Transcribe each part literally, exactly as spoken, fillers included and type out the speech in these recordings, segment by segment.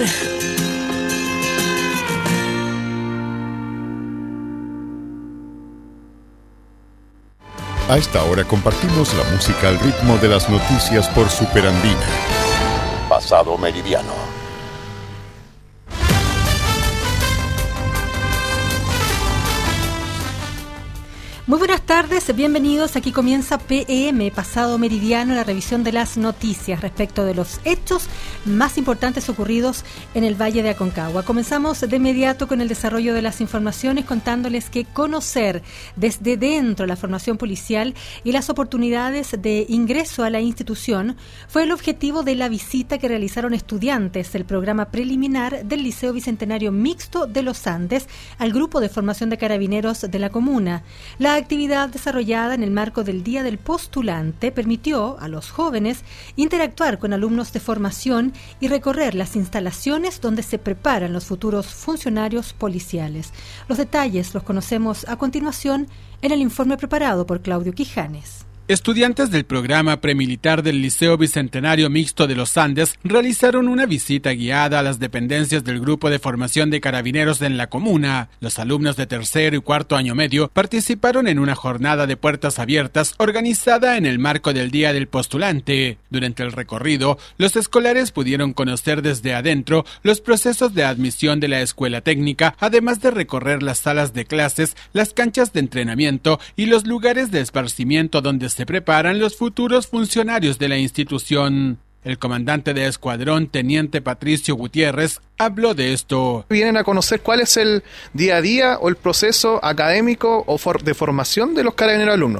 A esta hora compartimos la música al ritmo de las noticias por Superandina. Pasado Meridiano. Muy buenas tardes, bienvenidos. Aquí comienza P M, Pasado Meridiano, la revisión de las noticias respecto de los hechos más importantes ocurridos en el Valle de Aconcagua. Comenzamos de inmediato con el desarrollo de las informaciones, contándoles que conocer desde dentro la formación policial y las oportunidades de ingreso a la institución fue el objetivo de la visita que realizaron estudiantes del programa preliminar del Liceo Bicentenario Mixto de los Andes al grupo de formación de carabineros de la comuna. La actividad desarrollada en el marco del Día del Postulante permitió a los jóvenes interactuar con alumnos de formación y recorrer las instalaciones donde se preparan los futuros funcionarios policiales. Los detalles los conocemos a continuación en el informe preparado por Claudio Quijanes. Estudiantes del programa premilitar del Liceo Bicentenario Mixto de los Andes realizaron una visita guiada a las dependencias del grupo de formación de carabineros en la comuna. Los alumnos de tercero y cuarto año medio participaron en una jornada de puertas abiertas organizada en el marco del Día del Postulante. Durante el recorrido, los escolares pudieron conocer desde adentro los procesos de admisión de la escuela técnica, además de recorrer las salas de clases, las canchas de entrenamiento y los lugares de esparcimiento donde se preparan los futuros funcionarios de la institución. El comandante de escuadrón, teniente Patricio Gutiérrez, habló de esto. Vienen a conocer cuál es el día a día o el proceso académico o for- de formación de los carabineros alumnos.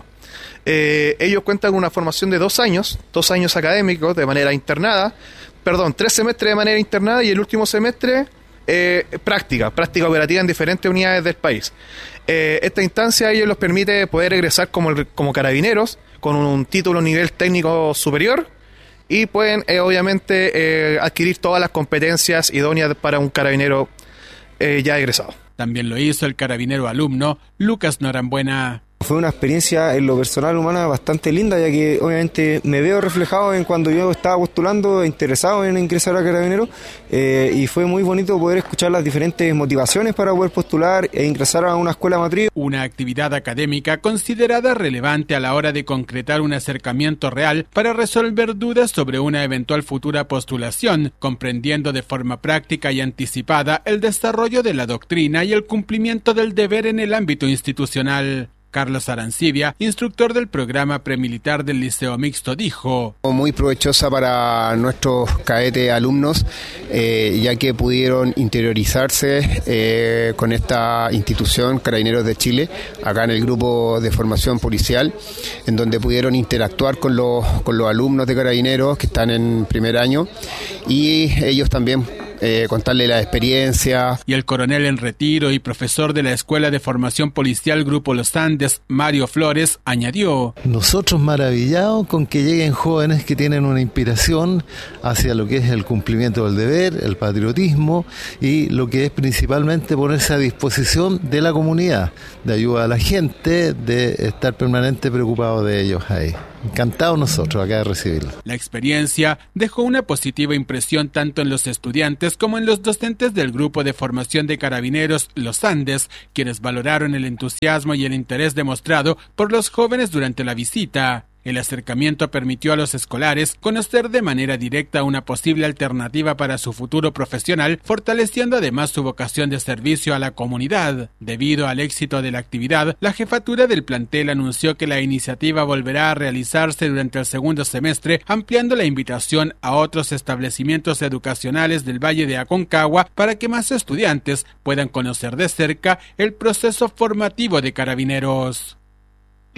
Eh, ellos cuentan con una formación de dos años, dos años académicos de manera internada, perdón, tres semestres de manera internada y el último semestre eh, práctica, práctica operativa en diferentes unidades del país. Eh, esta instancia a ellos los permite poder egresar como, como carabineros con un título nivel técnico superior y pueden eh, obviamente eh, adquirir todas las competencias idóneas para un carabinero eh, ya egresado. También lo hizo el carabinero alumno Lucas Norambuena. Fue una experiencia en lo personal humana bastante linda, ya que obviamente me veo reflejado en cuando yo estaba postulando, interesado en ingresar a Carabineros, eh, y fue muy bonito poder escuchar las diferentes motivaciones para poder postular e ingresar a una escuela matriz. Una actividad académica considerada relevante a la hora de concretar un acercamiento real para resolver dudas sobre una eventual futura postulación, comprendiendo de forma práctica y anticipada el desarrollo de la doctrina y el cumplimiento del deber en el ámbito institucional. Carlos Arancibia, instructor del programa premilitar del Liceo Mixto, dijo: Muy provechosa para nuestros cadetes alumnos, eh, ya que pudieron interiorizarse eh, con esta institución Carabineros de Chile, acá en el grupo de formación policial, en donde pudieron interactuar con los, con los alumnos de Carabineros que están en primer año y ellos también Eh, contarle la experiencia. Y el coronel en retiro y profesor de la Escuela de Formación Policial Grupo Los Andes, Mario Flores, añadió: Nosotros maravillados con que lleguen jóvenes que tienen una inspiración hacia lo que es el cumplimiento del deber, el patriotismo y lo que es principalmente ponerse a disposición de la comunidad, de ayuda a la gente, de estar permanente preocupado de ellos ahí. Encantados nosotros acá de recibirlo. La experiencia dejó una positiva impresión tanto en los estudiantes como en los docentes del grupo de formación de carabineros Los Andes, quienes valoraron el entusiasmo y el interés demostrado por los jóvenes durante la visita. El acercamiento permitió a los escolares conocer de manera directa una posible alternativa para su futuro profesional, fortaleciendo además su vocación de servicio a la comunidad. Debido al éxito de la actividad, la jefatura del plantel anunció que la iniciativa volverá a realizarse durante el segundo semestre, ampliando la invitación a otros establecimientos educacionales del Valle de Aconcagua para que más estudiantes puedan conocer de cerca el proceso formativo de carabineros.